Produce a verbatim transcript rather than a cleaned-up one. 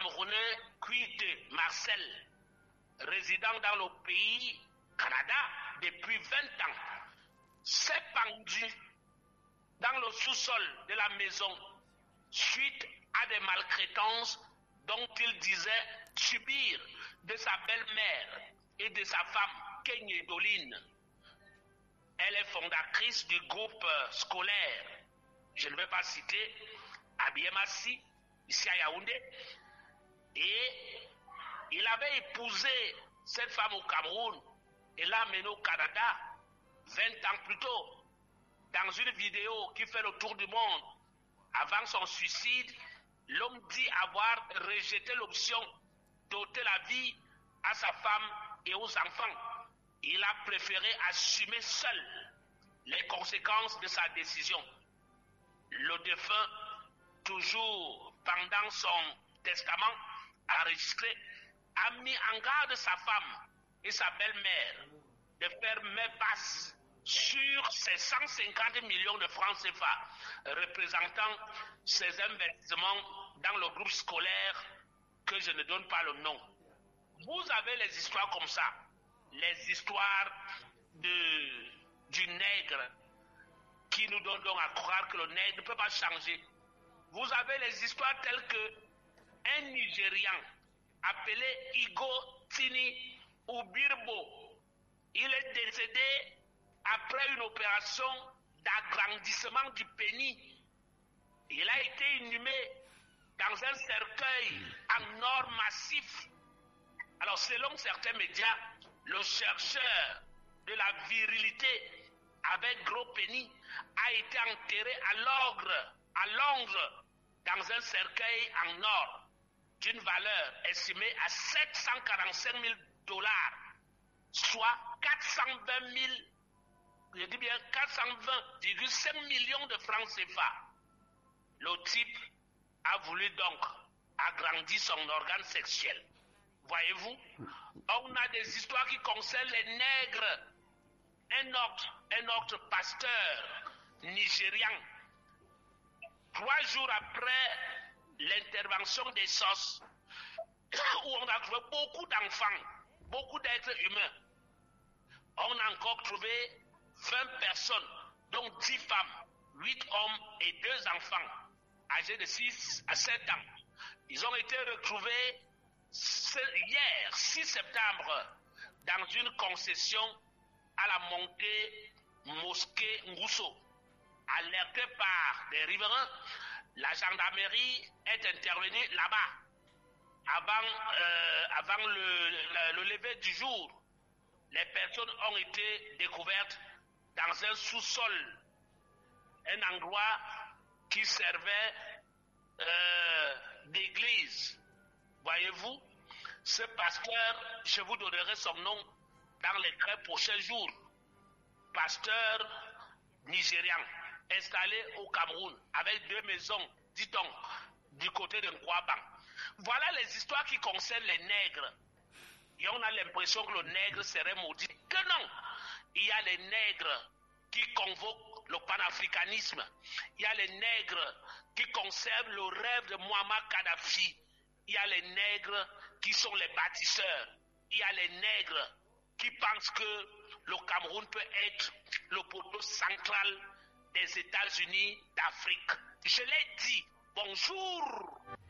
Camerounais Kwite Marcel, résidant dans le pays Canada depuis vingt ans, s'est pendu dans le sous-sol de la maison suite à des maltraitances dont il disait subir de sa belle-mère et de sa femme Kenyé Doline. Elle est fondatrice du groupe scolaire, je ne vais pas citer, Abiyemassi, ici à Yaoundé, et il avait épousé cette femme au Cameroun et l'a amenée au Canada vingt ans plus tôt. Dans une vidéo qui fait le tour du monde, avant son suicide, l'homme dit avoir rejeté l'option d'ôter la vie à sa femme et aux enfants. Il a préféré assumer seul les conséquences de sa décision. Le défunt, toujours pendant son testament enregistré, a mis en garde sa femme et sa belle-mère de faire main basse sur ces cent cinquante millions de francs C F A représentant ses investissements dans le groupe scolaire que je ne donne pas le nom. Vous avez les histoires comme ça, les histoires de, du nègre qui nous donnent donc à croire que le nègre ne peut pas changer. Vous avez les histoires telles que un Nigérian appelé Igo Tini Ubirbo, il est décédé après une opération d'agrandissement du pénis. Il a été inhumé dans un cercueil en or massif. Alors selon certains médias, le chercheur de la virilité avec gros pénis a été enterré à Londres, à Londres, dans un cercueil en or d'une valeur estimée à sept cent quarante-cinq mille dollars, soit quatre cent vingt mille, je dis bien quatre cent vingt virgule cinq millions de francs C F A. Le type a voulu donc agrandir son organe sexuel. Voyez-vous, on a des histoires qui concernent les nègres. Un autre, un autre pasteur nigérian, trois jours après l'intervention des S O S, où on a trouvé beaucoup d'enfants, beaucoup d'êtres humains, on a encore trouvé vingt personnes, dont dix femmes, huit hommes et deux enfants, âgés de six à sept ans. Ils ont été retrouvés hier, six septembre, dans une concession à la montée mosquée Ngousso. Alerté par des riverains, la gendarmerie est intervenue là-bas avant, euh, avant le, le, le lever du jour. Les personnes ont été découvertes dans un sous-sol, un endroit qui servait euh, d'église. Voyez-vous, ce pasteur, je vous donnerai son nom dans les très prochains jours. Pasteur nigérian, installé au Cameroun, avec deux maisons, dit-on, du côté de Nkwaban. Voilà les histoires qui concernent les nègres. Et on a l'impression que le nègre serait maudit. Que non! Il y a les nègres qui convoquent le panafricanisme. Il y a les nègres qui conservent le rêve de Muammar Kadhafi. Il y a les nègres qui sont les bâtisseurs. Il y a les nègres qui pensent que le Cameroun peut être le poteau central des États-Unis d'Afrique. Je l'ai dit. Bonjour.